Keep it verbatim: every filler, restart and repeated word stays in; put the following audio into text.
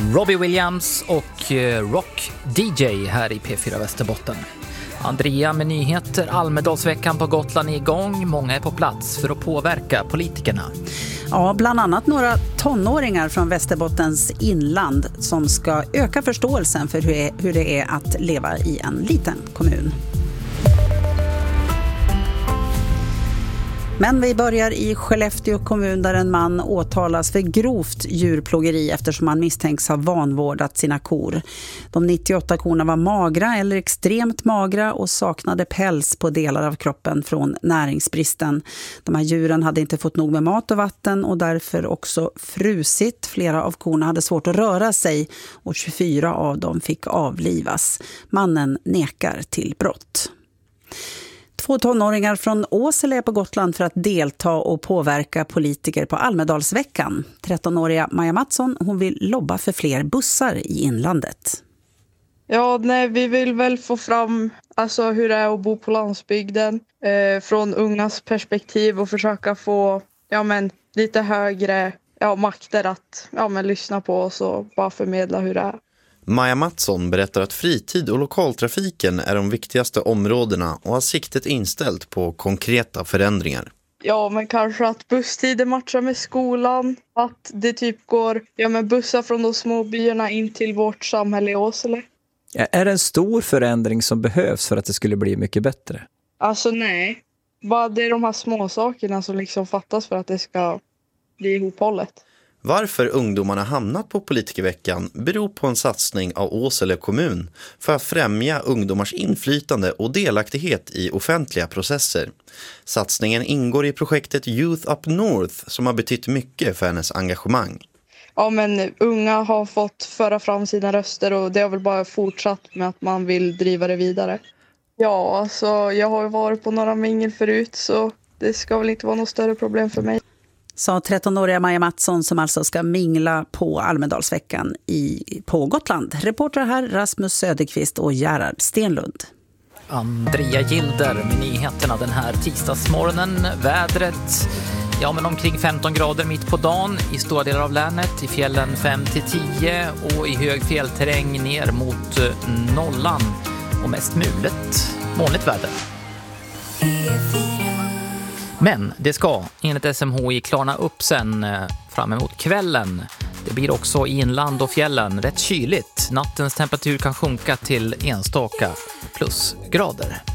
Robbie Williams och Rock D J här i P fyra Västerbotten. Andrea med nyheter. Almedalsveckan på Gotland är igång. Många är på plats för att påverka politikerna. Ja, bland annat några tonåringar från Västerbottens inland som ska öka förståelsen för hur det är att leva i en liten kommun. Men vi börjar i Skellefteå kommun där en man åtalas för grovt djurplågeri eftersom han misstänks ha vanvårdat sina kor. De nittioåtta korna var magra eller extremt magra och saknade päls på delar av kroppen från näringsbristen. De här djuren hade inte fått nog med mat och vatten och därför också frusit. Flera av korna hade svårt att röra sig och tjugofyra av dem fick avlivas. Mannen nekar till brott. Två tonåringar från Åsele är på Gotland för att delta och påverka politiker på Almedalsveckan. trettonåriga Maja Mattsson, hon vill lobba för fler bussar i inlandet. Ja, nej, vi vill väl få fram alltså, hur det är att bo på landsbygden eh, från ungas perspektiv och försöka få ja, men, lite högre ja, makter att ja, men, lyssna på oss och bara förmedla hur det är. Maja Mattsson berättar att fritid och lokaltrafiken är de viktigaste områdena och har siktet inställt på konkreta förändringar. Ja, men kanske att busstider matchar med skolan. Att det typ går ja, men bussar från de små byarna in till vårt samhälle i Åsele. Är det en stor förändring som behövs för att det skulle bli mycket bättre? Alltså nej. Bara det är de här små sakerna som liksom fattas för att det ska bli ihophållet. Varför ungdomarna hamnat på politikerveckan beror på en satsning av Åsele kommun för att främja ungdomars inflytande och delaktighet i offentliga processer. Satsningen ingår i projektet Youth Up North som har betytt mycket för hennes engagemang. Ja, men unga har fått föra fram sina röster och det har väl bara fortsatt med att man vill driva det vidare. Ja, alltså jag har ju varit på några mingel förut så det ska väl inte vara något större problem för mig. Sa trettonåriga Maja Mattsson som alltså ska mingla på Almedalsveckan i, på Gotland. Reporter här Rasmus Söderqvist och Gerard Stenlund. Andrea Gilder med nyheterna den här tisdagsmorgonen. Vädret, ja men omkring femton grader mitt på dagen i stora delar av länet. I fjällen fem till tio och i hög fjällterräng ner mot nollan. Och mest mulet, molnigt väder. Men det ska enligt S M H I klarna upp sen fram emot kvällen. Det blir också i inland och fjällen rätt kyligt. Nattens temperatur kan sjunka till enstaka plusgrader.